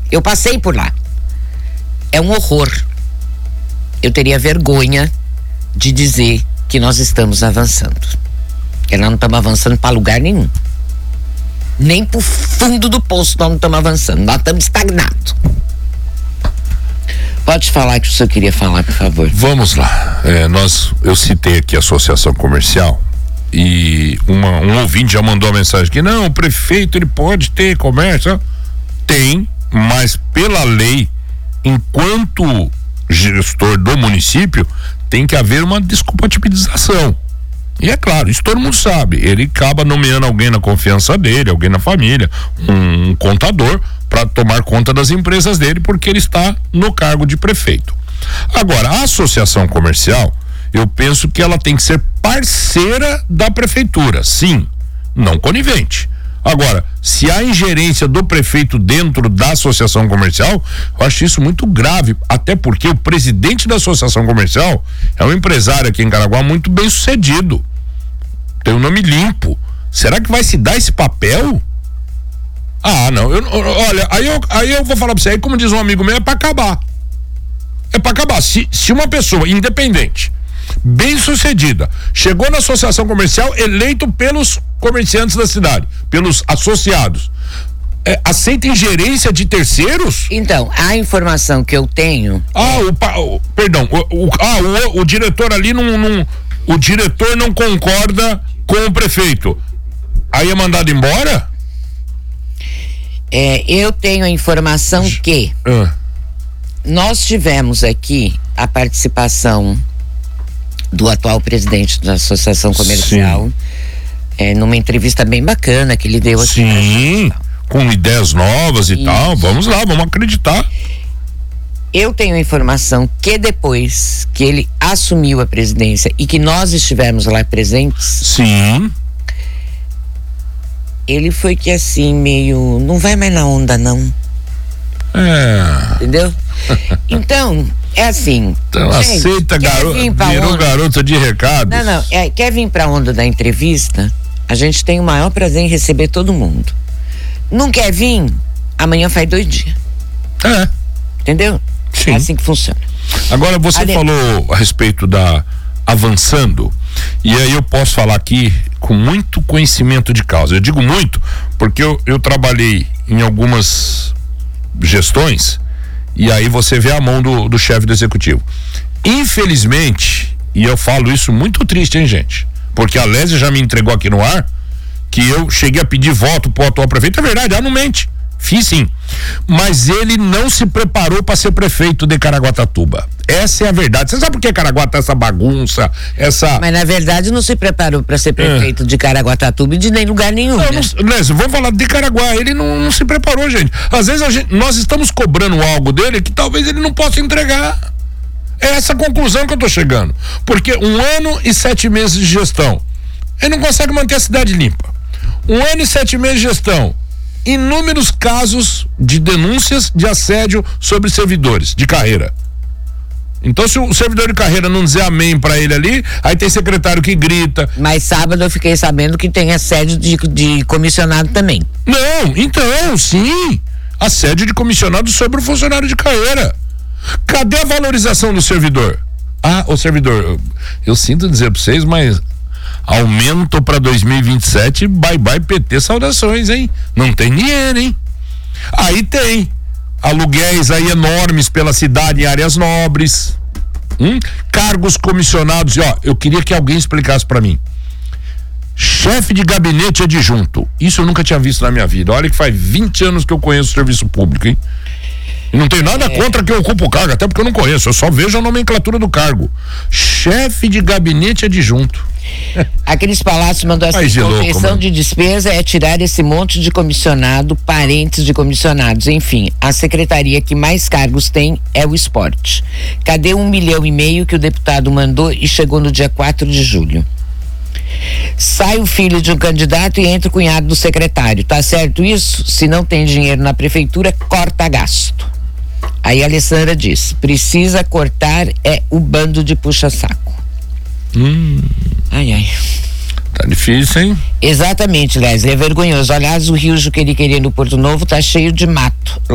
Eu passei por lá. É um horror. Eu teria vergonha de dizer que nós estamos avançando. Porque nós não estamos avançando para lugar nenhum. Nem pro fundo do poço nós não estamos avançando. Nós estamos estagnados. Pode falar que o senhor queria falar, por favor. Vamos lá. Eu citei aqui a associação comercial e um ouvinte já mandou a mensagem que não, o prefeito ele pode ter comércio. Tem, mas pela lei, enquanto gestor do município, tem que haver uma descompatibilização. E é claro, isso todo mundo sabe. Ele acaba nomeando alguém na confiança dele, alguém na família, um contador, para tomar conta das empresas dele, porque ele está no cargo de prefeito. Agora, a associação comercial, eu penso que ela tem que ser parceira da prefeitura, sim, não conivente. Agora, se há ingerência do prefeito dentro da associação comercial, eu acho isso muito grave, até porque o presidente da associação comercial é um empresário aqui em Caraguá muito bem sucedido, tem um nome limpo. Será que vai se dar esse papel? Não, olha, aí eu vou falar pra você, aí como diz um amigo meu, é pra acabar. É pra acabar. Se uma pessoa independente, bem sucedida, chegou na associação comercial, eleito pelos comerciantes da cidade, pelos associados, aceita ingerência de terceiros? Então, a informação que eu tenho... o diretor ali o diretor não concorda com o prefeito. Aí é mandado embora? Eu tenho a informação que nós tivemos aqui a participação do atual presidente da Associação Comercial, numa entrevista bem bacana que ele deu aqui. Sim, com ideias novas e tal. Vamos lá, vamos acreditar. Eu tenho a informação que depois que ele assumiu a presidência e que nós estivemos lá presentes, sim, ele foi que assim, meio, não vai mais na onda não. Entendeu? Então, é assim. Então gente, aceita, virou garota de recados. Não, quer vir pra onda da entrevista? A gente tem o maior prazer em receber todo mundo. Não quer vir? Amanhã faz 2 dias. Entendeu? Sim. É assim que funciona. Agora você falou a respeito da avançando, e aí eu posso falar aqui com muito conhecimento de causa. Eu digo muito porque eu trabalhei em algumas gestões e aí você vê a mão do chefe do executivo. Infelizmente, e eu falo isso muito triste, hein, gente? Porque a Lésia já me entregou aqui no ar que eu cheguei a pedir voto pro atual prefeito. É verdade, não mente. Fiz sim. Mas ele não se preparou para ser prefeito de Caraguatatuba. Essa é a verdade. Você sabe por que Caraguá tá essa bagunça, Mas na verdade não se preparou para ser prefeito de Caraguatatuba e de nem lugar nenhum. Vamos falar de Caraguá. Ele não se preparou, gente. Às vezes nós estamos cobrando algo dele que talvez ele não possa entregar. É essa a conclusão que eu tô chegando. Porque 1 ano e 7 meses de gestão, ele não consegue manter a cidade limpa. 1 ano e 7 meses de gestão, inúmeros casos de denúncias de assédio sobre servidores de carreira. Então, se o servidor de carreira não dizer amém pra ele ali, aí tem secretário que grita. Mas sábado eu fiquei sabendo que tem assédio de comissionado também. Não, então, sim, assédio de comissionado sobre o funcionário de carreira. Cadê a valorização do servidor? O servidor, eu sinto dizer pra vocês, mas aumento para 2027, bye bye PT, saudações, hein? Não tem dinheiro, hein? Aí tem aluguéis aí enormes pela cidade em áreas nobres, cargos comissionados. E eu queria que alguém explicasse para mim. Chefe de gabinete adjunto, isso eu nunca tinha visto na minha vida. Olha que faz 20 anos que eu conheço o serviço público, hein? E não tem nada contra que eu ocupo o cargo, até porque eu não conheço, eu só vejo a nomenclatura do cargo. Chefe de gabinete adjunto. Aqueles palácios mandou essa contenção de despesa é tirar esse monte de comissionado, parentes de comissionados, enfim, a secretaria que mais cargos tem é o esporte. Cadê 1,5 milhão que o deputado mandou e chegou no dia 4 de julho? Sai o filho de um candidato e entra o cunhado do secretário, tá certo isso? Se não tem dinheiro na prefeitura, corta gasto. Aí a Alessandra diz, precisa cortar o bando de puxa-saco. Ai. Tá difícil, hein? Exatamente, Leslie, é vergonhoso. Aliás, o Rio Juqueri no Porto Novo tá cheio de mato.